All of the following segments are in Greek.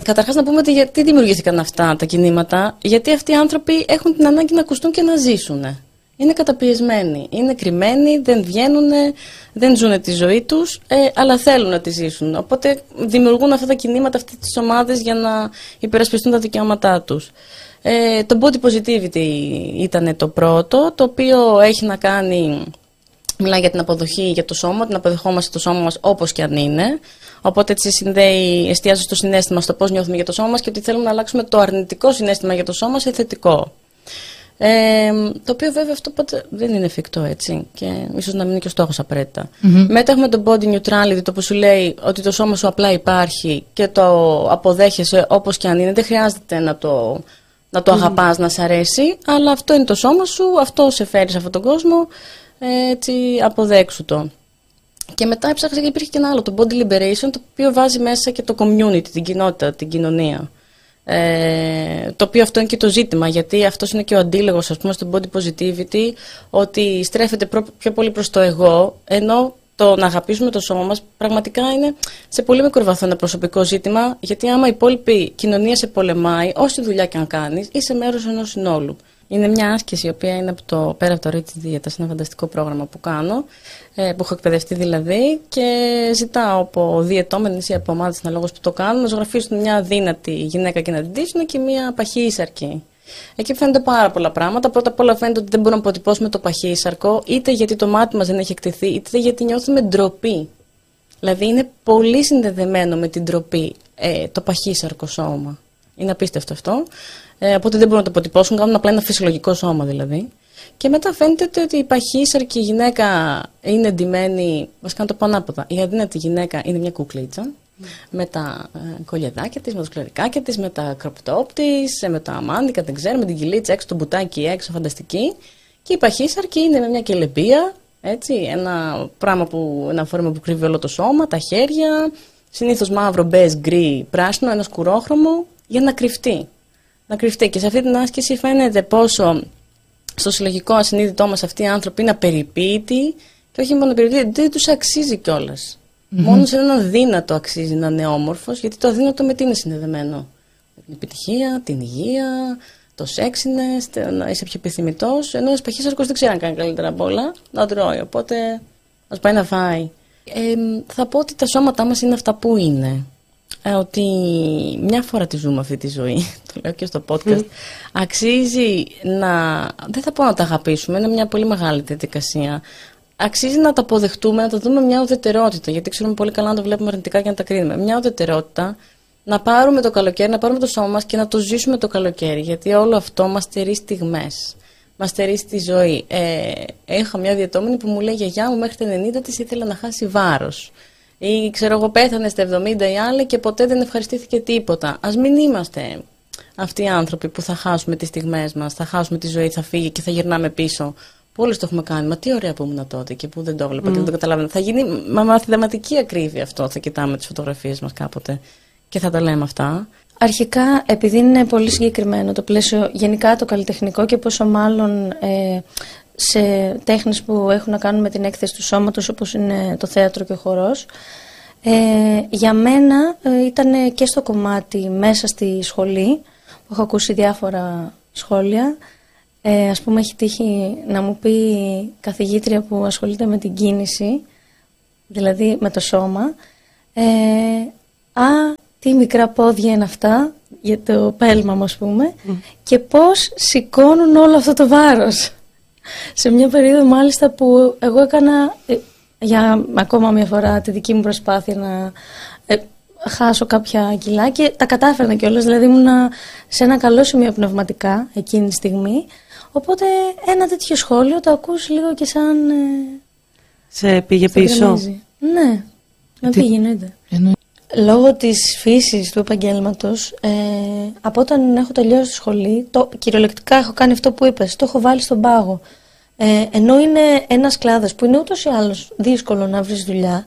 Καταρχάς να πούμε ότι γιατί δημιουργήθηκαν αυτά τα κινήματα. Γιατί αυτοί οι άνθρωποι έχουν την ανάγκη να ακουστούν και να ζήσουν. Είναι καταπιεσμένοι, είναι κρυμμένοι, δεν βγαίνουν, δεν ζουν τη ζωή τους, αλλά θέλουν να τη ζήσουν. Οπότε δημιουργούν αυτά τα κινήματα, αυτές τις ομάδες για να υπερασπιστούν τα δικαιώματά τους. Το body positivity ήταν το πρώτο, το οποίο έχει να κάνει, μιλάει για την αποδοχή για το σώμα, την αποδεχόμαστε το σώμα μας όπως και αν είναι. Οπότε έτσι εστιάζει στο συναίσθημα, στο πώς νιώθουμε για το σώμα μας και ότι θέλουμε να αλλάξουμε το αρνητικό συναίσθημα για το σώμα σε θετικό. Το οποίο βέβαια αυτό ποτέ δεν είναι εφικτό, έτσι, και ίσως να μην είναι και ο στόχος απαραίτητα. Μετά έχουμε το body neutrality, το που σου λέει ότι το σώμα σου απλά υπάρχει και το αποδέχεσαι όπως και αν είναι. Δεν χρειάζεται να το αγαπάς, να σ' αρέσει, αλλά αυτό είναι το σώμα σου, αυτό σε φέρει σε αυτόν τον κόσμο, έτσι, αποδέξου το. Και μετά έψαξα και υπήρχε και ένα άλλο, το body liberation, το οποίο βάζει μέσα και το community, την κοινότητα, την κοινωνία. Το οποίο αυτό είναι και το ζήτημα, γιατί αυτός είναι και ο αντίλογος, ας πούμε, στο body positivity, ότι στρέφεται πιο πολύ προς το εγώ, ενώ το να αγαπήσουμε το σώμα μας πραγματικά είναι σε πολύ μικρό βαθμό ένα προσωπικό ζήτημα, γιατί άμα η υπόλοιπη κοινωνία σε πολεμάει, όση δουλειά και αν κάνεις, είσαι μέρος ενός συνόλου. Είναι μια άσκηση η οποία είναι πέρα από το Rich Δίαιτας, ένα φανταστικό πρόγραμμα που κάνω, που έχω εκπαιδευτεί δηλαδή, και ζητάω από διαιτώμενες ή από ομάδες αναλόγως που το κάνουν να ζωγραφίσουν μια αδύνατη γυναίκα και να την ντύσουν και μια παχύσαρκη. Εκεί φαίνονται πάρα πολλά πράγματα. Πρώτα απ' όλα φαίνεται ότι δεν μπορούμε να αποτυπώσουμε το παχύσαρκο, είτε γιατί το μάτι μας δεν έχει εκτεθεί, είτε γιατί νιώθουμε ντροπή. Δηλαδή είναι πολύ συνδεδεμένο με την ντροπή το παχύσαρκο σώμα. Είναι απίστευτο αυτό. Οπότε δεν μπορούν να το αποτυπώσουν, κάνουν απλά ένα φυσιολογικό σώμα δηλαδή. Και μετά φαίνεται ότι η παχύσαρκη γυναίκα είναι ντυμένη, βασικά να το πω ανάποδα. Η αδύνατη γυναίκα είναι μια κουκλίτσα, με τα κολιεδάκια της, με τα σκληρικάκια της, με τα κροπτόπ της, με τα μάντικα, δεν ξέρω, με την κυλίτσα έξω, το μπουτάκι έξω, φανταστική. Και η παχύσαρκη είναι με μια κελεμπία, έτσι, ένα φόρμα που κρύβει όλο το σώμα, τα χέρια, συνήθως μαύρο, μπέζ, γκρι, πράσινο, ένα σκουρόχρωμο, για να κρυφτεί. Να κρυφτεί. Και σε αυτή την άσκηση φαίνεται πόσο στο συλλογικό ασυνείδητό μας αυτοί οι άνθρωποι είναι απεριποίητοι, και όχι μόνο απεριποίητοι, δεν τους αξίζει κιόλας. Μόνο σε έναν αδύνατο αξίζει να είναι όμορφος, γιατί το αδύνατο με τι είναι συνδεδεμένο? Με την επιτυχία, την υγεία, το σεξινες, να είσαι πιο επιθυμητός, ενώ ο παχύσαρκος δεν ξέρει αν κάνει καλύτερα απ' όλα, να τρώει, οπότε ας πάει να φάει. Θα πω ότι τα σώματά μας είναι αυτά που είναι. Ότι μια φορά τη ζούμε αυτή τη ζωή, το λέω και στο podcast, αξίζει δεν θα πω να τα αγαπήσουμε, είναι μια πολύ μεγάλη διαδικασία. Αξίζει να τα αποδεχτούμε, να τα δούμε μια ουδετερότητα, γιατί ξέρουμε πολύ καλά να το βλέπουμε αρνητικά και να τα κρίνουμε. Μια ουδετερότητα, να πάρουμε το καλοκαίρι, να πάρουμε το σώμα μας και να το ζήσουμε το καλοκαίρι, γιατί όλο αυτό μας στερεί στιγμές, μας στερεί στη ζωή. Έχω μια διαιτώμενη που μου λέει: γιαγιά μου μέχρι τα 90 της ήθελε να χάσει βάρος. Ή ξέρω εγώ, πέθανε στα 70 η άλλη και ποτέ δεν ευχαριστήθηκε τίποτα. Ας μην είμαστε αυτοί οι άνθρωποι που θα χάσουμε τις στιγμές μας, θα χάσουμε τη ζωή, θα φύγει και θα γυρνάμε πίσω. Που όλες το έχουμε κάνει. Μα τι ωραία που ήμουν τότε και που δεν το έβλεπα και δεν το καταλάβαινα. Θα γίνει μαθηματική ακρίβεια αυτό. Θα κοιτάμε τις φωτογραφίες μας κάποτε και θα τα λέμε αυτά. Αρχικά, επειδή είναι πολύ συγκεκριμένο το πλαίσιο, γενικά το καλλιτεχνικό και πόσο μάλλον σε τέχνες που έχουν να κάνουν με την έκθεση του σώματος, όπως είναι το θέατρο και ο χορός, για μένα ήταν και στο κομμάτι μέσα στη σχολή, που έχω ακούσει διάφορα σχόλια. Ας πούμε, έχει τύχει να μου πει καθηγήτρια που ασχολείται με την κίνηση, δηλαδή με το σώμα, τι μικρά πόδια είναι αυτά, για το πέλμα μου ας πούμε, και πώς σηκώνουν όλο αυτό το βάρος. Σε μια περίοδο μάλιστα που εγώ έκανα για ακόμα μια φορά τη δική μου προσπάθεια να χάσω κάποια κιλά και τα κατάφερνα κιόλας, δηλαδή ήμουν σε ένα καλό σημείο πνευματικά εκείνη τη στιγμή, οπότε ένα τέτοιο σχόλιο το ακούς λίγο και σαν... σε πήγε πίσω. Ναι, να πήγαινε. Λόγω της φύσης του επαγγέλματος, από όταν έχω τελειώσει τη σχολή, κυριολεκτικά έχω κάνει αυτό που είπες, το έχω βάλει στον πάγο. Ενώ είναι ένας κλάδος που είναι ούτως ή άλλως δύσκολο να βρεις δουλειά,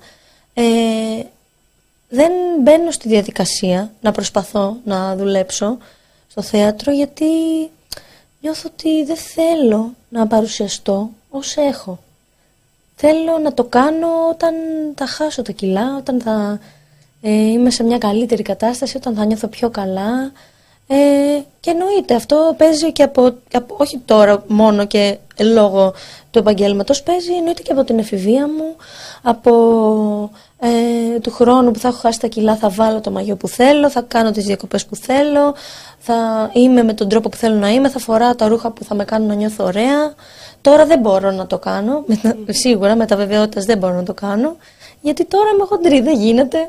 δεν μπαίνω στη διαδικασία να προσπαθώ να δουλέψω στο θέατρο, γιατί νιώθω ότι δεν θέλω να παρουσιαστώ ως έχω. Θέλω να το κάνω όταν θα χάσω τα κιλά, όταν θα είμαι σε μια καλύτερη κατάσταση, όταν θα νιώθω πιο καλά. Και εννοείται αυτό παίζει και όχι τώρα μόνο και λόγω του επαγγέλματος, παίζει εννοείται και από την εφηβεία μου, από του χρόνου που θα έχω χάσει τα κιλά θα βάλω το μαγιό που θέλω, θα κάνω τις διακοπές που θέλω, θα είμαι με τον τρόπο που θέλω να είμαι, θα φοράω τα ρούχα που θα με κάνουν να νιώθω ωραία. Τώρα δεν μπορώ να το κάνω, σίγουρα με τα βεβαιότητας δεν μπορώ να το κάνω, γιατί τώρα είμαι χοντρή, δεν γίνεται.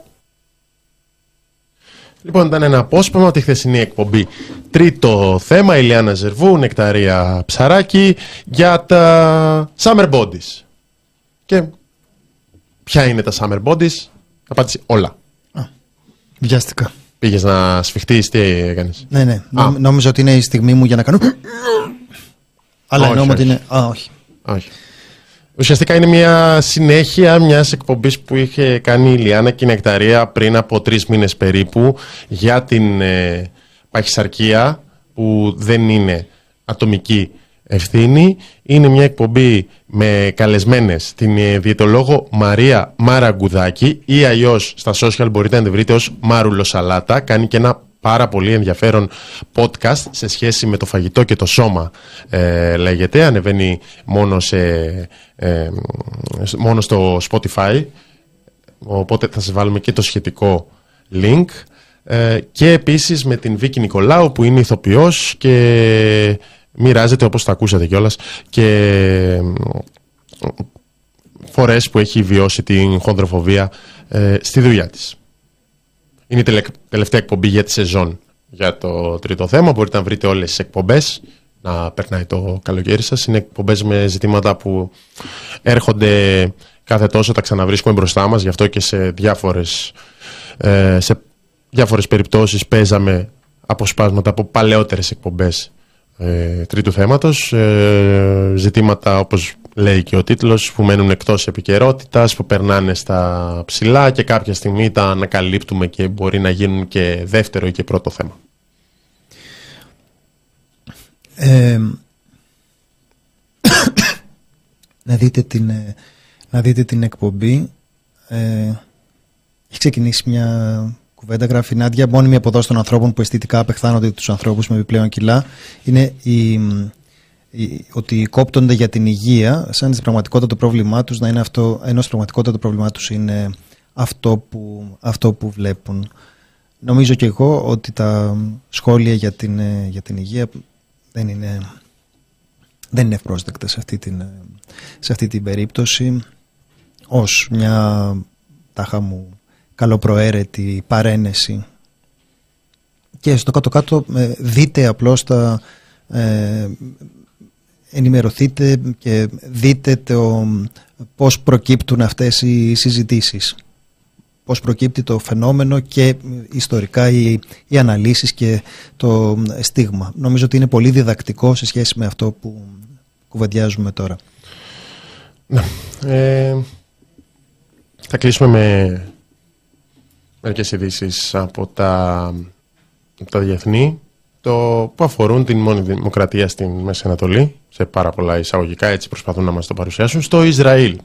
Λοιπόν, ήταν ένα απόσπασμα από τη χθεσινή εκπομπή. Τρίτο θέμα, Ηλιάνα Ζερβού, Νεκταρία Ψαράκη, για τα summer bodies. Και ποια είναι τα summer bodies? Απάντηση όλα. Βιάστηκα. Πήγες να σφιχτείς, τι έκανες? Ναι. Νόμιζα ότι είναι η στιγμή μου για να κάνω. Αλλά εννοώ ότι είναι. Όχι. Ουσιαστικά είναι μια συνέχεια μιας εκπομπής που είχε κάνει η Ηλιάνα και η Νεκταρία πριν από 3 μήνες περίπου για την παχυσαρκία, που δεν είναι ατομική ευθύνη. Είναι μια εκπομπή με καλεσμένες την διαιτολόγο Μαρία Μαραγκουδάκη, ή αλλιώς στα social μπορείτε να την βρείτε ως Μάρουλο Σαλάτα. Κάνει και ένα πάρα πολύ ενδιαφέρον podcast σε σχέση με το φαγητό και το σώμα, λέγεται. Ανεβαίνει μόνο στο Spotify, οπότε θα σας βάλουμε και το σχετικό link. Και επίσης με την Βίκη Νικολάου, που είναι ηθοποιός και μοιράζεται, όπως τα ακούσατε κιόλας, και φορές που έχει βιώσει την χονδροφοβία στη δουλειά της. Είναι η τελευταία εκπομπή για τη σεζόν για το τρίτο θέμα. Μπορείτε να βρείτε όλες τις εκπομπές, να περνάει το καλοκαίρι σας. Είναι εκπομπές με ζητήματα που έρχονται κάθε τόσο, τα ξαναβρίσκουμε μπροστά μας. Γι' αυτό και σε διάφορες περιπτώσεις παίζαμε αποσπάσματα από παλαιότερες εκπομπές τρίτου θέματος. Ζητήματα, όπως λέει και ο τίτλος, που μένουν εκτός επικαιρότητας, που περνάνε στα ψηλά και κάποια στιγμή τα ανακαλύπτουμε και μπορεί να γίνουν και δεύτερο ή και πρώτο θέμα. Να δείτε την εκπομπή. Έχει ξεκινήσει μια κουβέντα, γράφει η Νάντια. Μόνιμη αποδόση των ανθρώπων που αισθητικά απεχθάνονται τους ανθρώπους με επιπλέον κιλά είναι ότι κόπτονται για την υγεία, σαν στην πραγματικότητα το πρόβλημά τους να είναι αυτό, ενώ στην πραγματικότητα το πρόβλημά τους είναι αυτό που βλέπουν. Νομίζω και εγώ ότι τα σχόλια για την υγεία δεν είναι ευπρόσδεκτα σε αυτή την περίπτωση, ως μια τάχα μου καλοπροαίρετη παρένεση. Και στο κάτω-κάτω δείτε απλώς ενημερωθείτε και δείτε πώς προκύπτουν αυτές οι συζητήσεις, πώς προκύπτει το φαινόμενο και ιστορικά οι αναλύσεις και το στίγμα. Νομίζω ότι είναι πολύ διδακτικό σε σχέση με αυτό που κουβεντιάζουμε τώρα. Θα κλείσουμε με μερικές ειδήσεις από τα διεθνή, που αφορούν την μόνη δημοκρατία στην Μέση Ανατολή, σε πάρα πολλά εισαγωγικά, έτσι προσπαθούν να μας το παρουσιάσουν, στο Ισραήλ.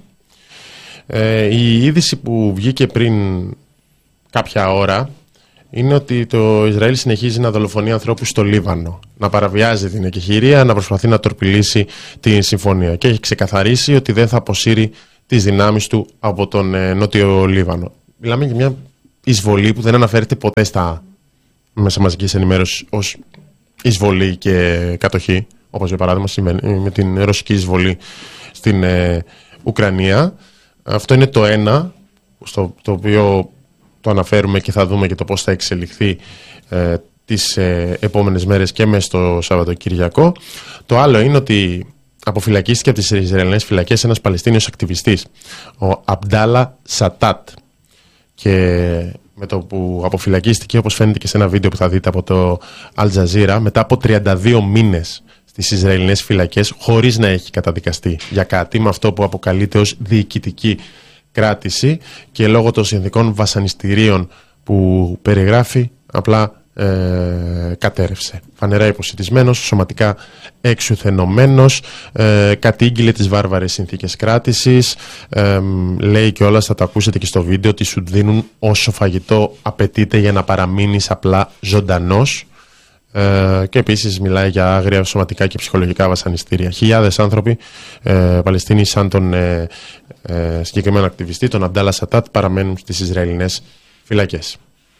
Η είδηση που βγήκε πριν κάποια ώρα είναι ότι το Ισραήλ συνεχίζει να δολοφονεί ανθρώπους στο Λίβανο, να παραβιάζει την εκεχηρία, να προσπαθεί να τορπιλήσει τη συμφωνία, και έχει ξεκαθαρίσει ότι δεν θα αποσύρει τις δυνάμεις του από τον Νότιο Λίβανο. Μιλάμε για μια εισβολή που δεν αναφέρεται ποτέ στα μέσα μαζικής ενημέρωσης ως εισβολή και κατοχή, όπως για παράδειγμα με την ρωσική εισβολή στην Ουκρανία. Αυτό είναι το ένα, το οποίο το αναφέρουμε και θα δούμε και το πώς θα εξελιχθεί τις επόμενες μέρες και μέσα στο Σαββατοκυριακό. Το άλλο είναι ότι αποφυλακίστηκε από τις Ισραηλινές φυλακές ένας Παλαιστίνιος ακτιβιστής, ο Αμπντάλα Σατάτ, και με το που αποφυλακίστηκε, όπως φαίνεται και σε ένα βίντεο που θα δείτε από το Al Jazeera, μετά από 32 μήνες στις Ισραηλινές φυλακές, χωρίς να έχει καταδικαστεί για κάτι, με αυτό που αποκαλείται ως διοικητική κράτηση, και λόγω των συνθηκών βασανιστήριων που περιγράφει, απλά κατέρευσε. Φανερά υποσιτισμένος, σωματικά εξουθενωμένος, κατήγγειλε τις βάρβαρες συνθήκες κράτησης, λέει κιόλας, θα το ακούσετε και στο βίντεο, ότι σου δίνουν όσο φαγητό απαιτείται για να παραμείνεις απλά ζωντανός, και επίσης μιλάει για άγρια σωματικά και ψυχολογικά βασανιστήρια. Χιλιάδες άνθρωποι Παλαιστίνοι, σαν τον συγκεκριμένο ακτιβιστή, τον Αμπτάλα Σατάτ, παραμένουν στις Ισραηλινές φυλακές.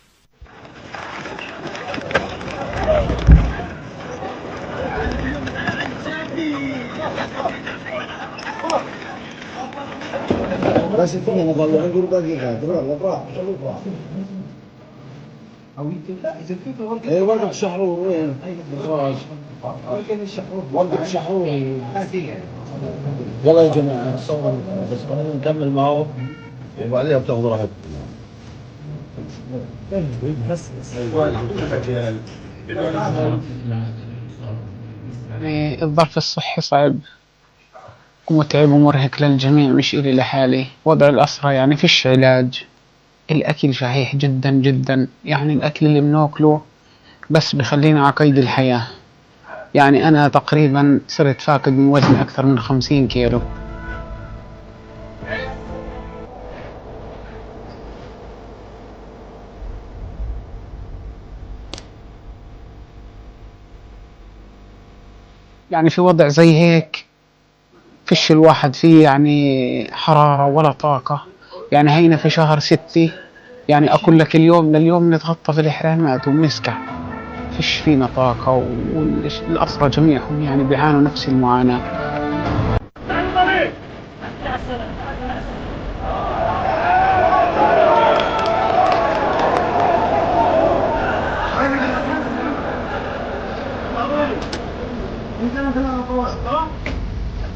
وقف شحرور وين؟ وقف شحرور. يلا يا جماعة بس خلينا نكمل معه وبعدين بتاخذوا راحتكم. الظرف الصحي صعب ومتعب ومرهق للجميع، مش إلي لحالي. وضع الأسرى يعني فيش علاج، الأكل شحيح جدا جدا، يعني الأكل اللي بناكله بس بخلينا على قيد الحياة. يعني أنا تقريبا صرت فاقد من وزن أكثر من 50 كيلو. يعني في وضع زي هيك فيش الواحد فيه يعني حرارة ولا طاقة. يعني هينا في شهر 6، يعني أقول لك اليوم لليوم نتغطى في الإحرامات ونسكع، فيش فينا طاقة، والأسرى جميعهم يعني بيعانوا نفس المعاناة.